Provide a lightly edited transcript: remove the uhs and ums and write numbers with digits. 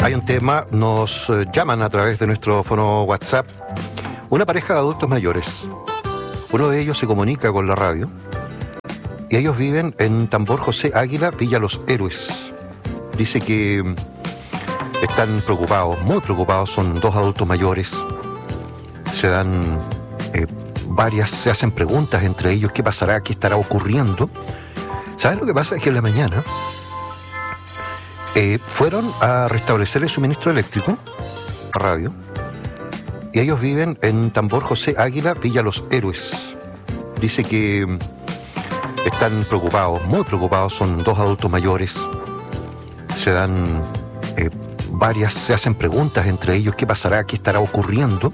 Hay un tema, nos llaman a través de nuestro fono WhatsApp una pareja de adultos mayores. Uno de ellos se comunica con la radio y ellos viven en Tambor José Águila, Villa Los Héroes. Dice que están preocupados, muy preocupados, son dos adultos mayores. Se dan se hacen preguntas entre ellos, ¿qué pasará? ¿Qué estará ocurriendo? ¿Saben lo que pasa? Es que en la mañana fueron a restablecer el suministro eléctrico, a radio, y ellos viven en Tambor José Águila, Villa Los Héroes. Dice que están preocupados, muy preocupados, son dos adultos mayores. Se dan se hacen preguntas entre ellos, ¿qué pasará? ¿Qué estará ocurriendo?